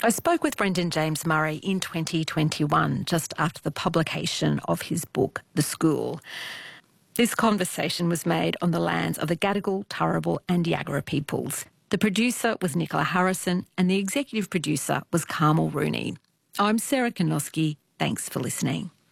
I spoke with Brendan James Murray in 2021, just after the publication of his book, The School. This conversation was made on the lands of the Gadigal, Turrbal and Yagara peoples. The producer was Nicola Harrison and the executive producer was Carmel Rooney. I'm Sarah Konoski. Thanks for listening.